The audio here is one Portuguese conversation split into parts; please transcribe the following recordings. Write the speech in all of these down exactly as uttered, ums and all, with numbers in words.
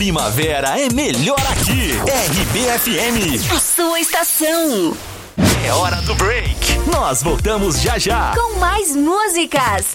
primavera é melhor aqui. R B F M, a sua estação. É hora do break. Nós voltamos já já. Com mais músicas.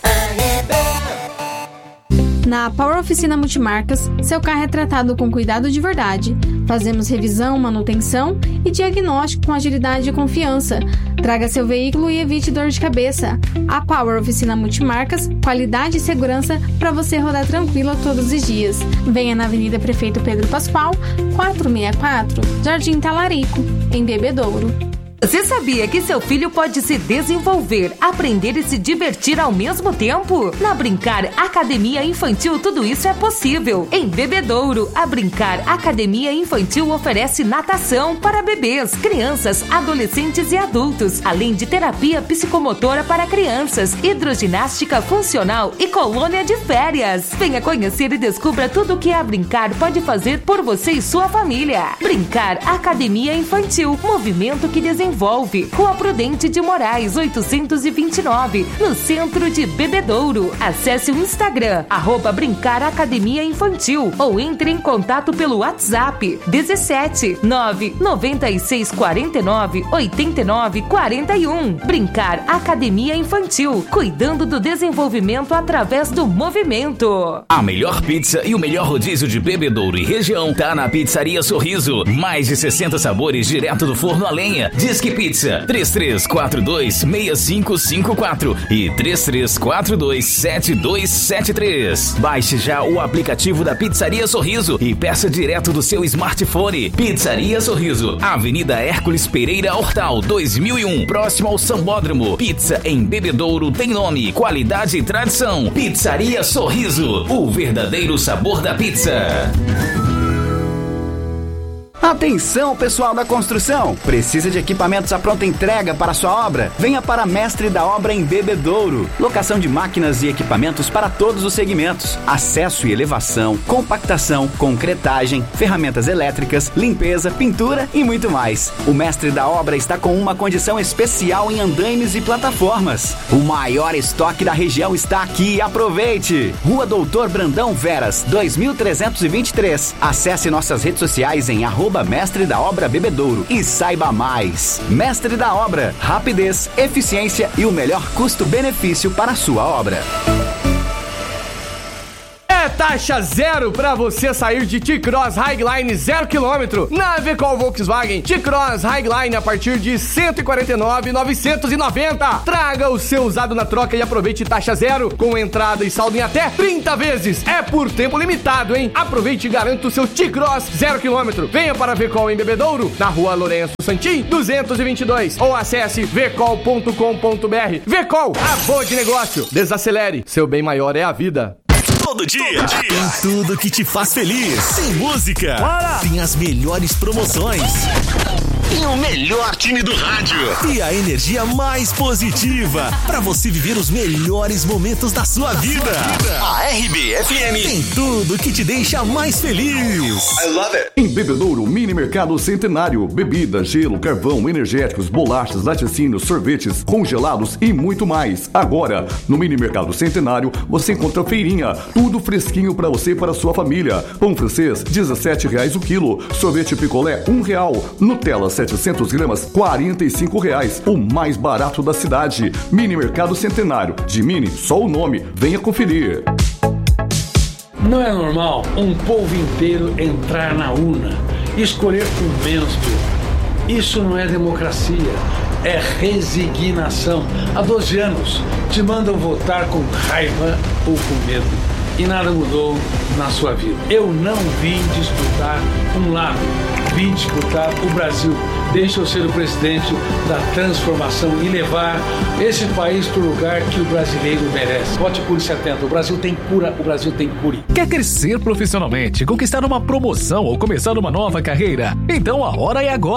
Na Power Oficina Multimarcas, seu carro é tratado com cuidado de verdade. Fazemos revisão, manutenção e diagnóstico com agilidade e confiança. Traga seu veículo e evite dor de cabeça. A Power Oficina Multimarcas, qualidade e segurança para você rodar tranquilo todos os dias. Venha na Avenida Prefeito Pedro Pascoal, quatrocentos e sessenta e quatro, Jardim Talarico, em Bebedouro. Você sabia que seu filho pode se desenvolver, aprender e se divertir ao mesmo tempo? Na Brincar Academia Infantil, tudo isso é possível. Em Bebedouro, a Brincar Academia Infantil oferece natação para bebês, crianças, adolescentes e adultos, além de terapia psicomotora para crianças, hidroginástica funcional e colônia de férias. Venha conhecer e descubra tudo o que a Brincar pode fazer por você e sua família. Brincar Academia Infantil, movimento que desenvolve. Envolve Rua Prudente de Moraes, oitocentos e vinte e nove, no centro de Bebedouro. Acesse o Instagram, arroba Brincar Academia Infantil, ou entre em contato pelo WhatsApp dezessete, nove noventa e seis quarenta e nove, oitenta e nove quarenta e um. Brincar Academia Infantil, cuidando do desenvolvimento através do movimento. A melhor pizza e o melhor rodízio de Bebedouro e região tá na Pizzaria Sorriso. Mais de sessenta sabores direto do forno a lenha. Disque Pizza três três quatro dois, seis cinco cinco quatro e três três quatro dois, sete dois sete três. Baixe já o aplicativo da Pizzaria Sorriso e peça direto do seu smartphone. Pizzaria Sorriso, Avenida Hércules Pereira Hortal, dois mil e um, próximo ao Sambódromo. Pizza em Bebedouro tem nome, qualidade e tradição. Pizzaria Sorriso, o verdadeiro sabor da pizza. Atenção, pessoal da construção! Precisa de equipamentos à pronta entrega para sua obra? Venha para Mestre da Obra em Bebedouro. Locação de máquinas e equipamentos para todos os segmentos. Acesso e elevação, compactação, concretagem, ferramentas elétricas, limpeza, pintura e muito mais. O Mestre da Obra está com uma condição especial em andaimes e plataformas. O maior estoque da região está aqui. Aproveite! Rua Doutor Brandão Veras, dois mil trezentos e vinte e três. Acesse nossas redes sociais em arroba Mestre da Obra Bebedouro e saiba mais. Mestre da Obra, rapidez, eficiência e o melhor custo-benefício para a sua obra. É taxa zero para você sair de T-Cross Highline zero quilômetro na Vecol Volkswagen. T-Cross Highline a partir de cento e quarenta e nove mil novecentos e noventa. Traga o seu usado na troca e aproveite taxa zero com entrada e saldo em até trinta vezes. É por tempo limitado, hein? Aproveite e garanta o seu T-Cross zero quilômetro. Venha para a Vecol em Bebedouro, na Rua Lourenço Santim, duzentos e vinte e dois, ou acesse vecol ponto com ponto br. Vecol, a boa de negócio. Desacelere, seu bem maior é a vida. Todo dia, Todo dia tem tudo que te faz feliz. Tem música, Bora. Tem as melhores promoções, tem o melhor time do rádio e a energia mais positiva para você viver os melhores momentos da sua vida. A R B F M tem tudo que te deixa mais feliz. I love it. Em Bebedouro, Mini Mercado Centenário, bebida, gelo, carvão, energéticos, bolachas, laticínios, sorvetes, congelados e muito mais. Agora, no Mini Mercado Centenário, você encontra feirinha, tudo fresquinho para você e para sua família. Pão francês, dezessete reais o quilo. Sorvete picolé, um real. Nutella, setecentos gramas, quarenta e cinco reais. O mais barato da cidade. Mini Mercado Centenário. De Mini, só o nome. Venha conferir. Não é normal um povo inteiro entrar na urna e escolher com menos pior. Isso não é democracia, é resignação. Há doze anos te mandam votar com raiva ou com medo. E nada mudou na sua vida. Eu não vim disputar um lado, vim disputar o Brasil. Deixa eu ser o presidente da transformação e levar esse país para o lugar que o brasileiro merece. Vote Cure setenta. O Brasil tem cura, o Brasil tem Cure. Quer crescer profissionalmente, conquistar uma promoção ou começar uma nova carreira? Então a hora é agora.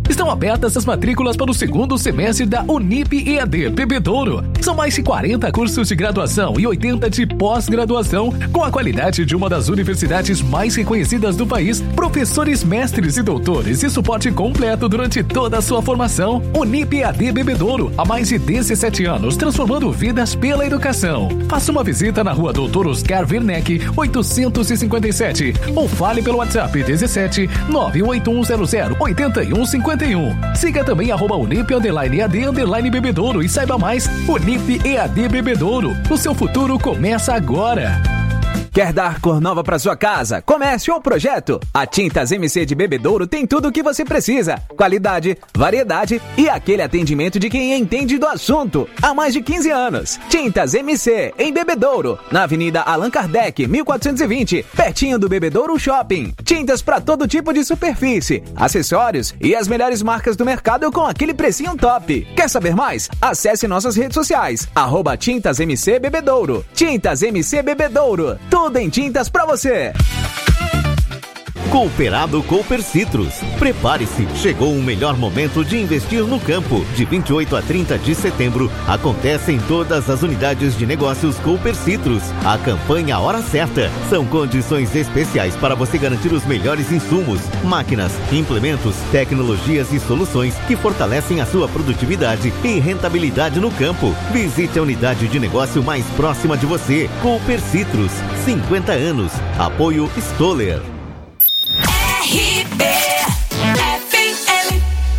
Estão abertas as matrículas para o segundo semestre da Unip E A D Bebedouro. São mais de quarenta cursos de graduação e oitenta de pós-graduação, com a qualidade de uma das universidades mais reconhecidas do país, professores, mestres e doutores e suporte completo durante toda a sua formação. Unip E A D Bebedouro, há mais de dezessete anos, transformando vidas pela educação. Faça uma visita na rua Doutor Oscar Werneck, oitocentos e cinquenta e sete, ou fale pelo WhatsApp dezessete nove oito um zero zero oito um cinco um. Siga também arroba Unip underline E A D underline Bebedouro e saiba mais. Unip E A D Bebedouro, o seu futuro começa agora. Quer dar cor nova para sua casa, comércio ou projeto? A Tintas M C de Bebedouro tem tudo o que você precisa. Qualidade, variedade e aquele atendimento de quem entende do assunto. Há mais de quinze anos. Tintas M C, em Bebedouro, na Avenida Allan Kardec, mil quatrocentos e vinte, pertinho do Bebedouro Shopping. Tintas para todo tipo de superfície, acessórios e as melhores marcas do mercado com aquele precinho top. Quer saber mais? Acesse nossas redes sociais, arroba Tintas M C Bebedouro. Tintas M C Bebedouro. Tudo em tintas pra você. Cooperado Cooper Citrus. Prepare-se, chegou o melhor momento de investir no campo. De vinte e oito a trinta de setembro, acontece em todas as unidades de negócios Cooper Citrus. A campanha Hora Certa. São condições especiais para você garantir os melhores insumos, máquinas, implementos, tecnologias e soluções que fortalecem a sua produtividade e rentabilidade no campo. Visite a unidade de negócio mais próxima de você. Cooper Citrus, cinquenta anos. Apoio Stoller. R B F M.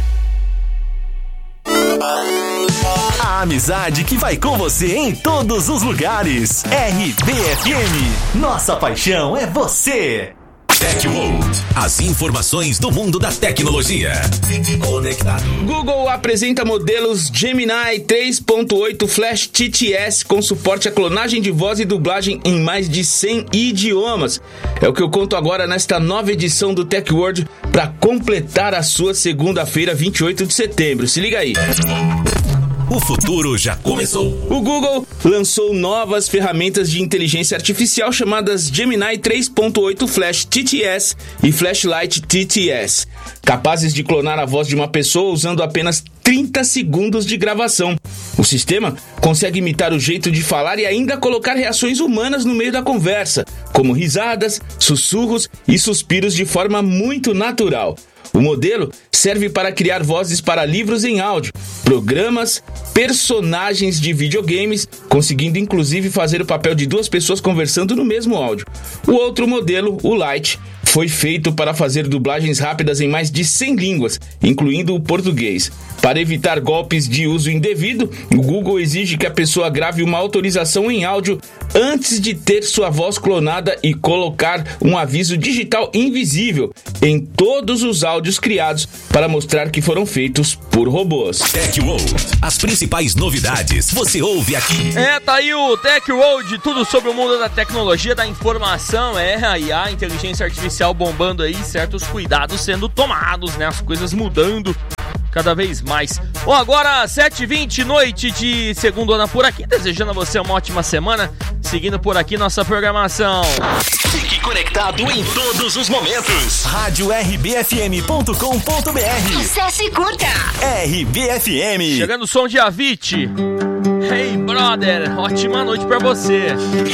A amizade que vai com você em todos os lugares. R B F M. Nossa paixão é você. Tech World. As informações do mundo da tecnologia. Fique conectado. Google apresenta modelos Gemini três ponto oito Flash T T S com suporte à clonagem de voz e dublagem em mais de cem idiomas. É o que eu conto agora nesta nova edição do Tech World para completar a sua segunda-feira, vinte e oito de setembro. Se liga aí. O futuro já começou. O Google lançou novas ferramentas de inteligência artificial chamadas Gemini três ponto oito Flash T T S e Flashlight T T S, capazes de clonar a voz de uma pessoa usando apenas trinta segundos de gravação. O sistema consegue imitar o jeito de falar e ainda colocar reações humanas no meio da conversa, como risadas, sussurros e suspiros de forma muito natural. O modelo serve para criar vozes para livros em áudio, programas, personagens de videogames, conseguindo inclusive fazer o papel de duas pessoas conversando no mesmo áudio. O outro modelo, o Lite, foi feito para fazer dublagens rápidas em mais de cem línguas, incluindo o português. Para evitar golpes de uso indevido, o Google exige que a pessoa grave uma autorização em áudio antes de ter sua voz clonada e colocar um aviso digital invisível em todos os áudios criados para mostrar que foram feitos por robôs. Tech World, as principais novidades você ouve aqui. É, tá aí o Tech World, tudo sobre o mundo da tecnologia, da informação, é, a I A, inteligência artificial bombando aí, certos cuidados sendo tomados, né, as coisas mudando cada vez mais. Bom, agora sete e vinte, noite de segundona por aqui, desejando a você uma ótima semana, seguindo por aqui nossa programação. Fique conectado em todos os momentos. rádio r b f m ponto com ponto b r. Acesse e curta. R B F M. Chegando o som de Avicii. Hey brother, ótima noite pra você.